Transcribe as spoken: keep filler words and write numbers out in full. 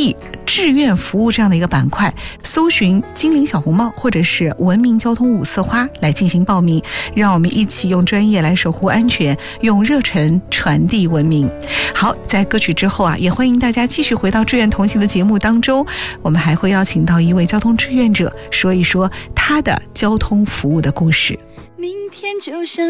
益志愿服务这样的一个板块，搜寻精灵小红帽或者是文明交通五色花来进行报名，让我们一起用专业来守护安全，用热忱传递文明。好，在歌曲之后啊，也欢迎大家继续回到志愿同行的节目当中，我们还会邀请到一位交通志愿者说一说他的交通服务的故事。 明天就像